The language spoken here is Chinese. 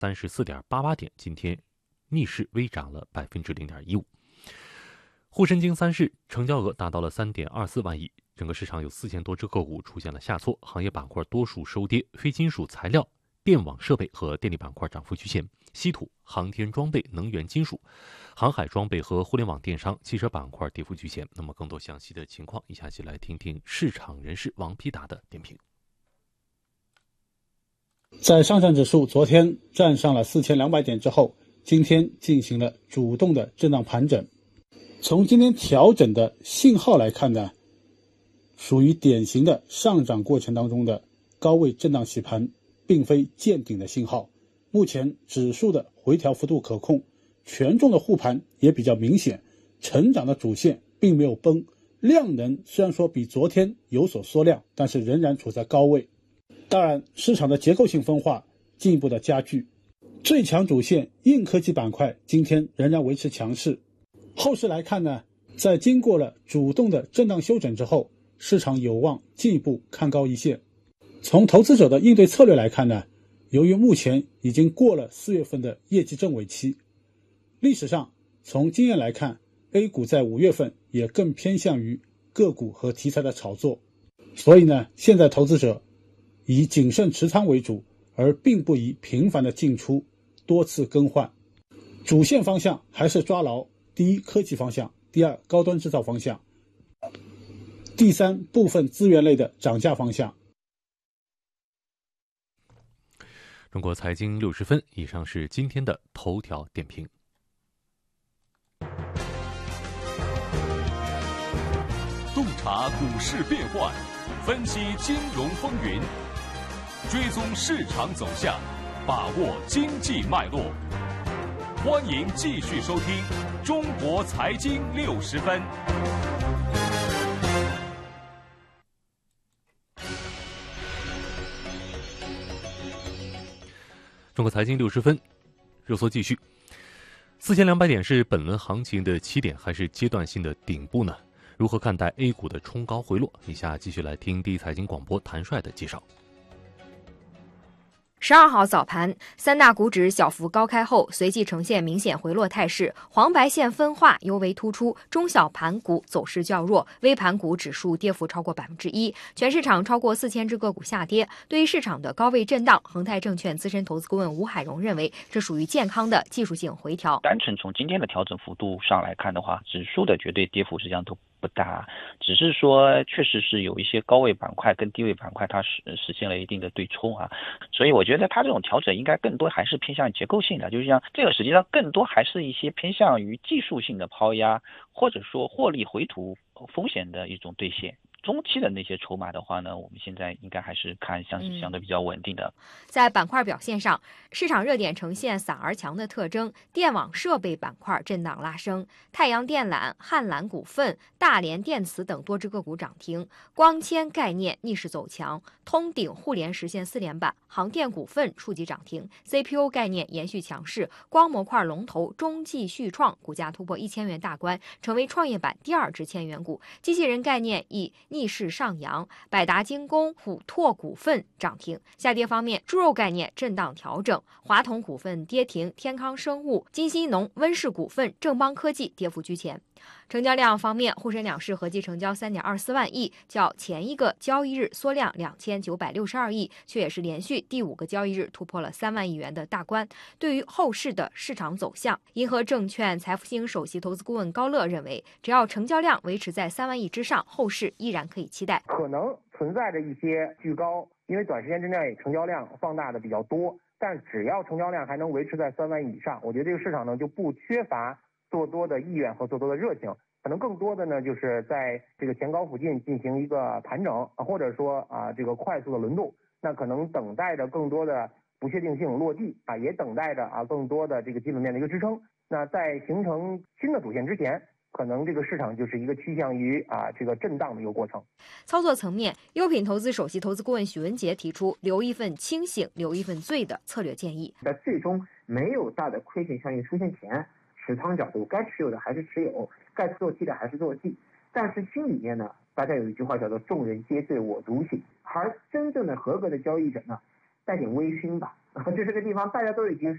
34.88点，今天逆势微涨了0.15%。沪深京三市成交额达到了3.24万亿，整个市场有4000多只个股出现了下挫，行业板块多数收跌，非金属材料、电网设备和电力板块涨幅居前，稀土、航天装备、能源金属、航海装备和互联网电商、汽车板块跌幅居前。那么更多详细的情况，以下起来听听市场人士王丕达的点评。 在上证指数昨天站上了4200点之后，今天进行了主动的震荡盘整。从今天调整的信号来看呢，属于典型的上涨过程当中的高位震荡洗盘，并非见顶的信号。目前指数的回调幅度可控，权重的护盘也比较明显，成长的主线并没有崩，量能虽然说比昨天有所缩量，但是仍然处在高位。当然，市场的结构性分化进一步的加剧，最强主线硬科技板块今天仍然维持强势。后市来看呢，在经过了主动的震荡休整之后，市场有望进一步看高一线。从投资者的应对策略来看呢，由于目前已经过了4月份的业绩正尾期，历史上从经验来看 A 股在5月份也更偏向于个股和题材的炒作，所以呢，现在投资者以谨慎持仓为主，而并不宜频繁的进出，多次更换。主线方向还是抓牢第一科技方向，第二高端制造方向，第三部分资源类的涨价方向。 中国财经60分，以上是今天的头条点评。 洞察股市变幻，分析金融风云，追踪市场走向，把握经济脉络。欢迎继续收听《中国财经60分》。 中国财经60分，热搜继续。4200点是本轮行情的起点，还是阶段性的顶部呢？如何看待 A 股的冲高回落？以下继续来听第一财经广播谭帅的介绍。 12号早盘，三大股指小幅高开后，随即呈现明显回落态势，黄白线分化尤为突出，中小盘股走势较弱，微盘股指数跌幅超过1%，全市场超过4000只个股下跌。对于市场的高位震荡，恒泰证券资深投资顾问吴海荣认为，这属于健康的技术性回调。 单纯从今天的调整幅度上来看的话，指数的绝对跌幅实际上都不大，只是说确实是有一些高位板块跟低位板块它实现了一定的对冲啊，所以我觉得它这种调整应该更多还是偏向于结构性的，就是像这个实际上更多还是一些偏向于技术性的抛压，或者说获利回吐风险的一种兑现。中期的那些筹码的话呢，我们现在应该还是看相对比较稳定的。 在板块表现上，市场热点呈现散而强的特征，电网设备板块震荡拉升，太阳电缆、汉兰股份、大连电磁等多只个股涨停，光纤概念逆势走强，通鼎互联实现4连板，航电股份触及涨停， CPU 概念延续强势，光模块龙头中继续创股价突破1000元大关，成为创业板第2只千元股，机器人概念亦逆势上扬，百达精工、虎拓股份涨停。下跌方面，猪肉概念震荡调整，华统股份跌停，天康生物、金熙农、温氏股份、正邦科技跌幅居前。成交量方面，沪深两市合计成交3.24万亿，较前一个交易日缩量2962亿，却也是连续第5个交易日突破了3万亿元的大关。对于后市的市场走向，银河证券财富星首席投资顾问高乐认为，只要成交量维持在3万亿之上，后市依然可以期待。 可能存在着一些巨高，因为短时间之内成交量放大的比较多，但只要成交量还能维持在3万亿以上，我觉得这个市场呢就不缺乏做多的意愿和做多的热情，可能更多的呢就是在这个前高附近进行一个盘整，或者说这个快速的轮动，那可能等待着更多的不确定性落地也等待着更多的这个基本面的一个支撑。那在形成新的主线之前，可能这个市场就是一个趋向于这个震荡的一个过程。 操作层面，优品投资首席投资顾问许文杰提出留一份清醒，留一份醉的策略建议。 在最终没有大的亏损效应出现前，持仓角度该持有的还是持有，该做记的还是做记。但是心里面呢，大家有一句话叫做众人皆醉我独醒，而真正的合格的交易者呢，带点微醺吧， 这是个地方大家都已经